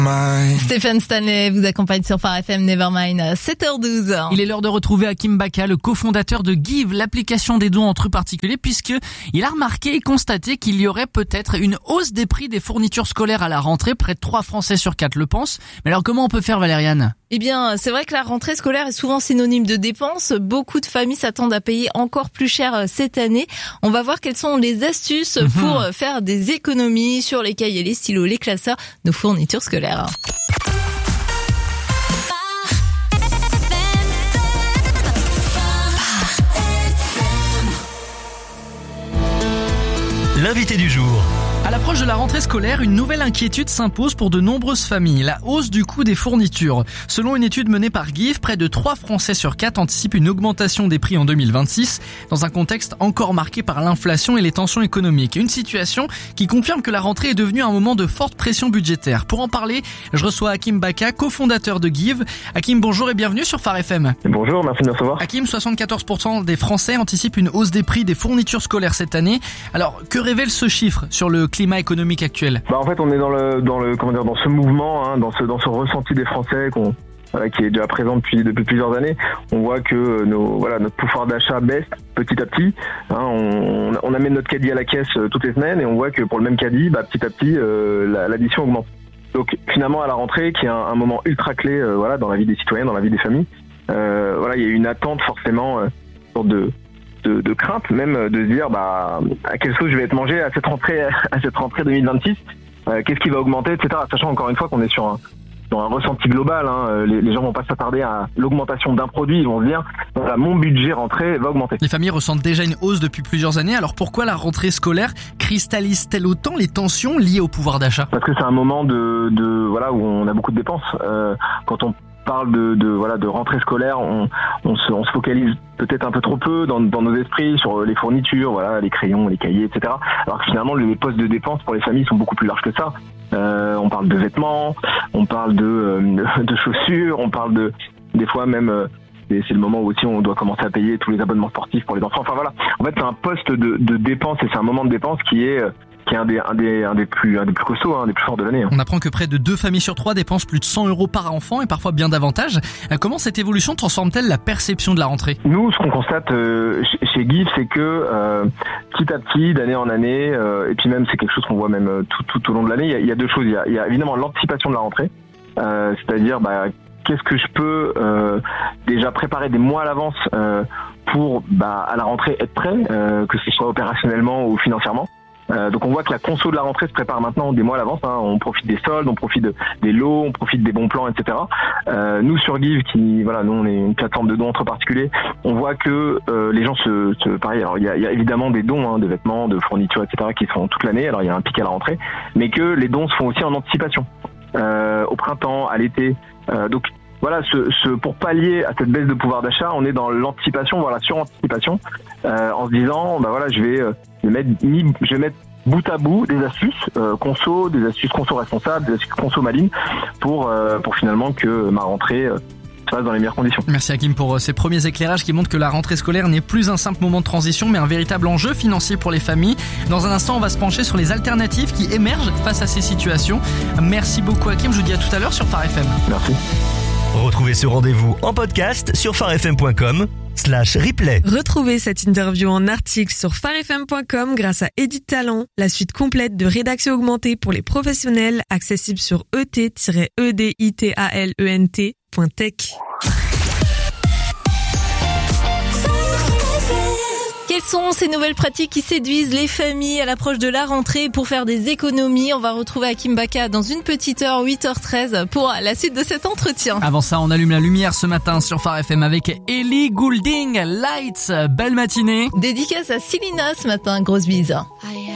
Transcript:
Stéphane Stanley vous accompagne sur Phare FM Nevermind à 7h12. Il est l'heure de retrouver Hakim Baka, le cofondateur de Give, l'application des dons entre particuliers, puisque il a remarqué et constaté qu'il y aurait peut-être une hausse des prix des fournitures scolaires à la rentrée. Près de 3 Français sur 4 le pensent. Mais alors comment on peut faire, Valériane ? Eh bien, c'est vrai que la rentrée scolaire est souvent synonyme de dépenses. Beaucoup de familles s'attendent à payer encore plus cher cette année. On va voir quelles sont les astuces pour faire des économies sur les cahiers, les stylos, les classeurs, nos fournitures scolaires. L'invité du jour. À l'approche de la rentrée scolaire, une nouvelle inquiétude s'impose pour de nombreuses familles, la hausse du coût des fournitures. Selon une étude menée par Give, près de 3 Français sur 4 anticipent une augmentation des prix en 2026, dans un contexte encore marqué par l'inflation et les tensions économiques. Une situation qui confirme que la rentrée est devenue un moment de forte pression budgétaire. Pour en parler, je reçois Hakim Baka, cofondateur de Give. Hakim, bonjour et bienvenue sur Phare FM. Bonjour, merci de me recevoir. Hakim, 74% des Français anticipent une hausse des prix des fournitures scolaires cette année. Alors, que révèle ce chiffre sur le climat économique actuel? En fait, on est dans ce mouvement, dans ce ressenti des Français qui est déjà présent depuis plusieurs années. On voit que notre pouvoir d'achat baisse petit à petit. On amène notre caddie à la caisse toutes les semaines et on voit que pour le même caddie, petit à petit, l'addition augmente. Donc finalement, à la rentrée, qui est un moment ultra clé, dans la vie des citoyens, dans la vie des familles, il y a une attente forcément de crainte, même de se dire à quelle sauce je vais être mangé à cette rentrée 2026, qu'est-ce qui va augmenter, etc. Sachant encore une fois qu'on est sur un ressenti global, les gens vont pas s'attarder à l'augmentation d'un produit, ils vont se dire mon budget rentrée va augmenter. Les familles ressentent déjà une hausse depuis plusieurs années, alors pourquoi la rentrée scolaire cristallise-t-elle autant les tensions liées au pouvoir d'achat? Parce que c'est un moment où on a beaucoup de dépenses. Quand on parle de rentrée scolaire, on se focalise peut-être un peu trop peu dans nos esprits sur les fournitures, les crayons, les cahiers, etc. Alors que finalement, les postes de dépenses pour les familles sont beaucoup plus larges que ça. On parle de vêtements, on parle de chaussures, on parle des fois même... c'est le moment où aussi on doit commencer à payer tous les abonnements sportifs pour les enfants. Enfin voilà, en fait c'est un poste de dépenses et c'est un moment de dépenses qui est un des plus costauds, un des plus forts de l'année. On apprend que près de 2 familles sur 3 dépensent plus de 100 € par enfant et parfois bien davantage. Comment cette évolution transforme-t-elle la perception de la rentrée? Nous, ce qu'on constate chez Give, c'est que petit à petit, d'année en année, et puis même c'est quelque chose qu'on voit même tout au long de l'année, il y a 2 choses. Il y a évidemment l'anticipation de la rentrée, c'est-à-dire qu'est-ce que je peux déjà préparer des mois à l'avance pour à la rentrée être prêt, que ce soit opérationnellement ou financièrement. Donc on voit que la conso de la rentrée se prépare maintenant des mois à l'avance. On profite des soldes, on profite des lots, on profite des bons plans, etc. Nous sur Give, nous on est une plateforme de dons entre particuliers, on voit que les gens pareil. Alors il y a évidemment des dons, de vêtements, de fournitures, etc. qui se font toute l'année. Alors il y a un pic à la rentrée, mais que les dons se font aussi en anticipation, au printemps, à l'été. Donc voilà, pour pallier à cette baisse de pouvoir d'achat, on est dans l'anticipation, voire la suranticipation, en se disant, je vais mettre bout à bout des astuces conso responsables, des astuces conso malines pour finalement que ma rentrée se passe dans les meilleures conditions. Merci Hakim pour ces premiers éclairages qui montrent que la rentrée scolaire n'est plus un simple moment de transition mais un véritable enjeu financier pour les familles. Dans un instant, on va se pencher sur les alternatives qui émergent face à ces situations. Merci beaucoup Hakim, je vous dis à tout à l'heure sur Phare FM. Merci. Retrouvez ce rendez-vous en podcast sur pharefm.com/replay. Retrouvez cette interview en article sur pharefm.com grâce à Edit Talent, la suite complète de rédaction augmentée pour les professionnels, accessible sur et-editalent.tech. Quelles sont ces nouvelles pratiques qui séduisent les familles à l'approche de la rentrée pour faire des économies? On va retrouver Hakim Baka dans une petite heure, 8h13, pour la suite de cet entretien. Avant ça, on allume la lumière ce matin sur Phare FM avec Ellie Goulding, Lights. Belle matinée. Dédicace à Célina ce matin, grosse bise.